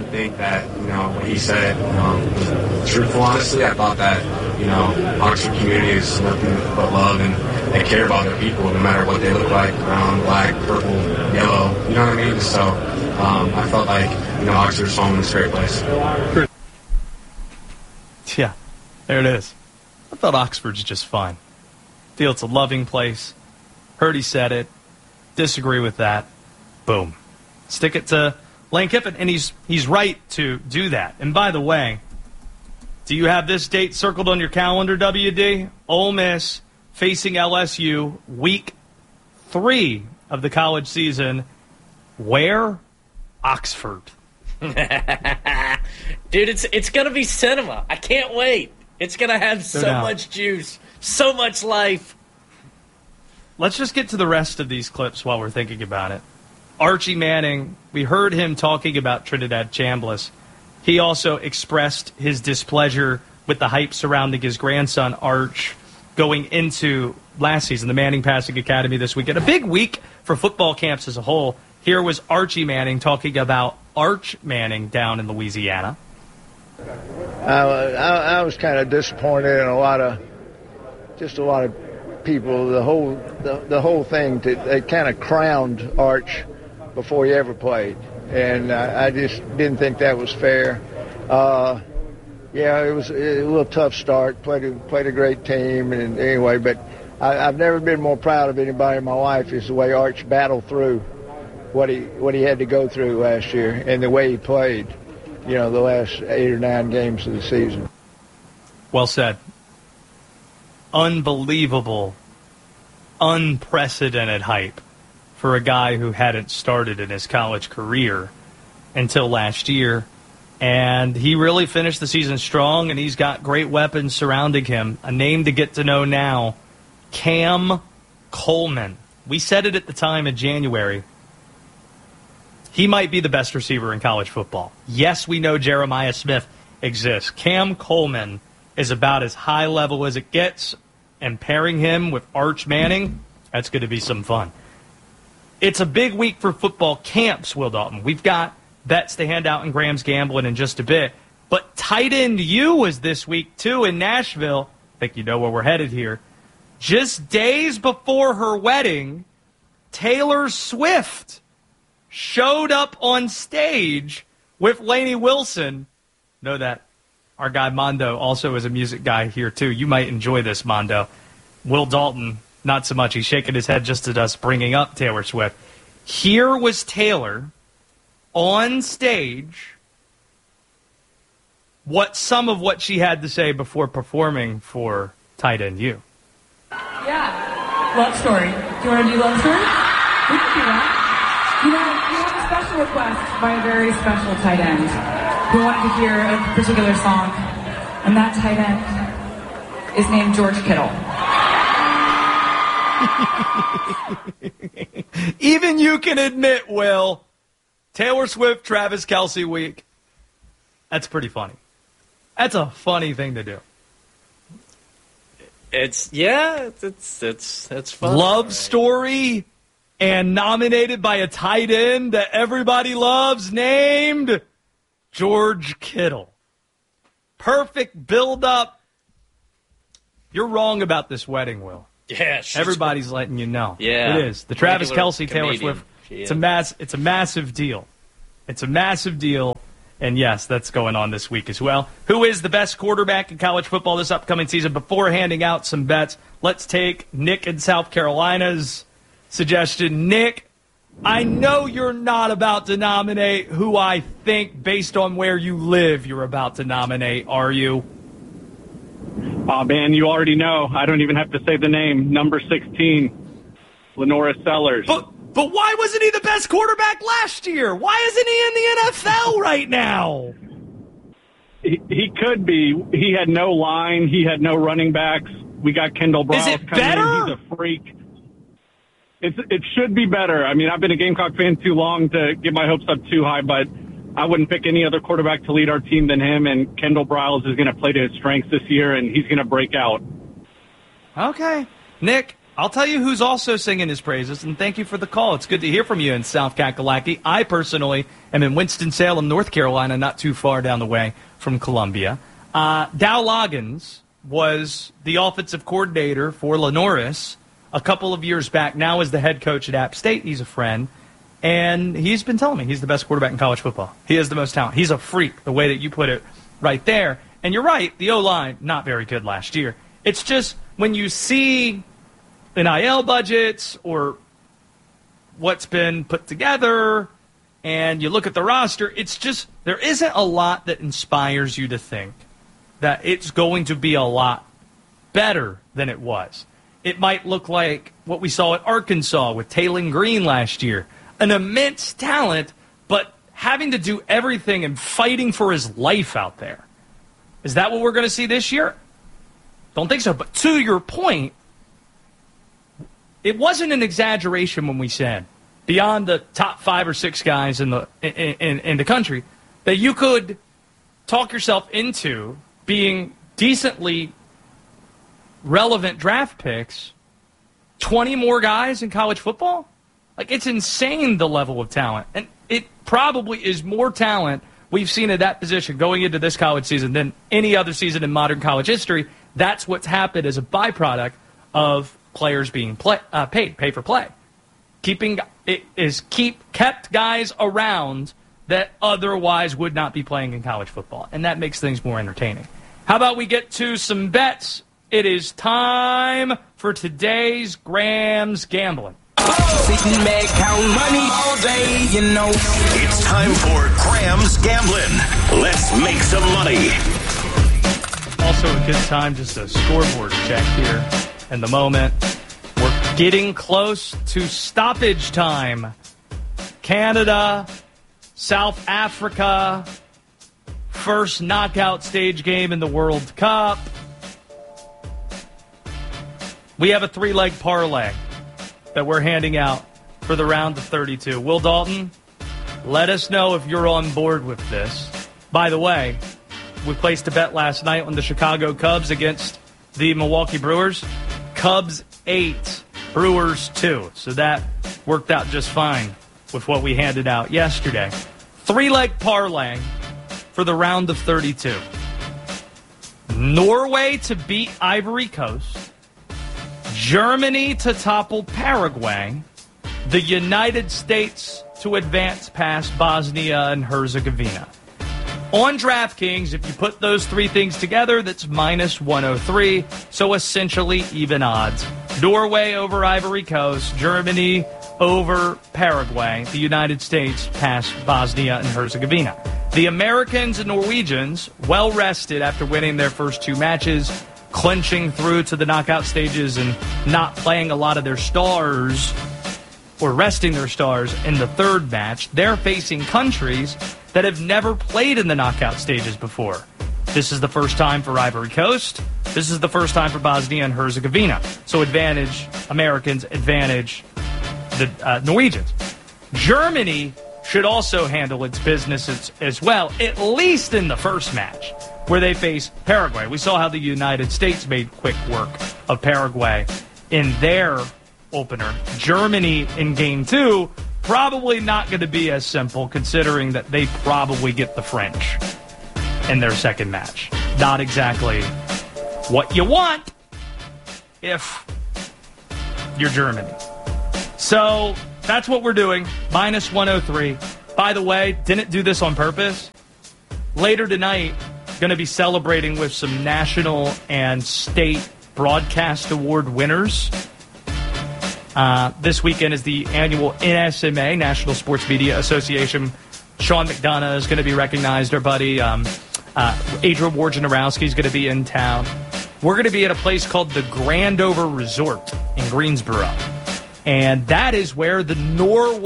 I think that, what he said was truthful, honestly. I thought that, Oxford community is nothing but love, and they care about their people no matter what they look like, brown, black, purple, yellow, you know what I mean? So I felt like, Oxford's home is a great place. Yeah, there it is. I thought Oxford's just fine. Feel it's a loving place. Heard he said it. Disagree with that. Boom. Stick it to Lane Kiffin, and he's right to do that. And by the way, do you have this date circled on your calendar, WD? Ole Miss facing LSU, week 3 of the college season. Where? Oxford. Dude, it's going to be cinema. I can't wait. It's going to have so much juice, so much life. Let's just get to the rest of these clips while we're thinking about it. Archie Manning, we heard him talking about Trinidad Chambliss. He also expressed his displeasure with the hype surrounding his grandson, Arch, going into last season, the Manning Passing Academy this weekend. A big week for football camps as a whole. Here was Archie Manning talking about Arch Manning down in Louisiana. I was kind of disappointed in a lot of people. The whole thing, they kind of crowned Arch before he ever played, and I just didn't think that was fair. It was a little tough start. Played a great team, and anyway, but I've never been more proud of anybody in my life is the way Arch battled through what he had to go through last year and the way he played, the last 8 or 9 games of the season. Well said. Unbelievable, unprecedented hype for a guy who hadn't started in his college career until last year. And he really finished the season strong, and he's got great weapons surrounding him. A name to get to know now, Cam Coleman. We said it at the time in January. He might be the best receiver in college football. Yes, we know Jeremiah Smith exists. Cam Coleman is about as high level as it gets, and pairing him with Arch Manning, that's going to be some fun. It's a big week for football camps, Will Dalton. We've got bets to hand out in Graham's Gambling in just a bit. But Tight End U was this week, too, in Nashville. I think you know where we're headed here. Just days before her wedding, Taylor Swift showed up on stage with Lainey Wilson. Know that our guy Mondo also is a music guy here, too. You might enjoy this, Mondo. Will Dalton, not so much. He's shaking his head just at us bringing up Taylor Swift. Here was Taylor on stage, some of what she had to say before performing for Tight End U. Yeah. Love story. Do you want to do love story? We can do that. We have a special request by a very special tight end who wanted to hear a particular song, and that tight end is named George Kittle. Even you can admit, Will, Taylor Swift, Travis Kelce week. That's pretty funny. That's a funny thing to do. It's fun. Love story and nominated by a tight end that everybody loves named George Kittle. Perfect build-up. You're wrong about this wedding, Will. Yeah. Everybody's letting you know. Yeah. It is. The Travis Kelce, comedian. Taylor Swift, it's a massive deal. It's a massive deal. And, yes, that's going on this week as well. Who is the best quarterback in college football this upcoming season? Before handing out some bets, let's take Nick in South Carolina's suggestion. Nick, I know you're not about to nominate who I think, based on where you live, you're about to nominate, are you? Oh, man, you already know. I don't even have to say the name. Number 16, Lenora Sellers. But why wasn't he the best quarterback last year? Why isn't he in the NFL right now? He could be. He had no line. He had no running backs. We got Kendall Briles coming better? In. He's a freak. It should be better. I mean, I've been a Gamecock fan too long to get my hopes up too high, but I wouldn't pick any other quarterback to lead our team than him, and Kendall Briles is going to play to his strengths this year, and he's going to break out. Okay. Nick, I'll tell you who's also singing his praises, and thank you for the call. It's good to hear from you in South Kakalaki. I personally am in Winston-Salem, North Carolina, not too far down the way from Columbia. Dow Loggins was the offensive coordinator for Lenoris a couple of years back. Now is the head coach at App State. He's a friend, and he's been telling me he's the best quarterback in college football. He has the most talent. He's a freak, the way that you put it right there. And you're right, the O-line, not very good last year. It's just when you see NIL budgets or what's been put together and you look at the roster, it's just there isn't a lot that inspires you to think that it's going to be a lot better than it was. It might look like what we saw at Arkansas with Taylon Green last year. An immense talent, but having to do everything and fighting for his life out there. Is that what we're going to see this year? Don't think so. But to your point, it wasn't an exaggeration when we said, beyond the top 5 or 6 guys in the country, that you could talk yourself into being decently relevant draft picks, 20 more guys in college football? Like, it's insane, the level of talent. And it probably is more talent we've seen at that position going into this college season than any other season in modern college history. That's what's happened as a byproduct of players being pay for play. Kept guys around that otherwise would not be playing in college football, and that makes things more entertaining. How about we get to some bets? It is time for today's Grams Gambling. Sitting back, count money all day, you know. It's time for Grams Gambling. Let's make some money. Also a good time, just a scoreboard check here in the moment. We're getting close to stoppage time. Canada, South Africa, first knockout stage game in the World Cup. We have a 3-leg parlay that we're handing out for the round of 32. Will Dalton, let us know if you're on board with this. By the way, we placed a bet last night on the Chicago Cubs against the Milwaukee Brewers. Cubs 8, Brewers 2. So that worked out just fine with what we handed out yesterday. 3-leg parlay for the round of 32. Norway to beat Ivory Coast. Germany to topple Paraguay. The United States to advance past Bosnia and Herzegovina. On DraftKings, if you put those 3 things together, that's minus 103, so essentially even odds. Norway over Ivory Coast, Germany over Paraguay, the United States past Bosnia and Herzegovina. The Americans and Norwegians, well rested after winning their first 2 matches, clinching through to the knockout stages and not playing a lot of their stars or resting their stars in the 3rd match. They're facing countries that have never played in the knockout stages before. This is the first time for Ivory Coast. This is the first time for Bosnia and Herzegovina. So advantage Americans, advantage the Norwegians. Germany should also handle its business as well, at least in the first match, where they face Paraguay. We saw how the United States made quick work of Paraguay in their opener. Germany in Game 2, probably not going to be as simple, considering that they probably get the French in their second match. Not exactly what you want if you're Germany. So that's what we're doing, minus 103. By the way, didn't do this on purpose. Later tonight, going to be celebrating with some national and state broadcast award winners. This weekend is the annual NSMA, National Sports Media Association. Sean McDonough is going to be recognized. Our buddy Adrian Wojnarowski is going to be in town. We're going to be at a place called the Grandover Resort in Greensboro. And that is where the Norway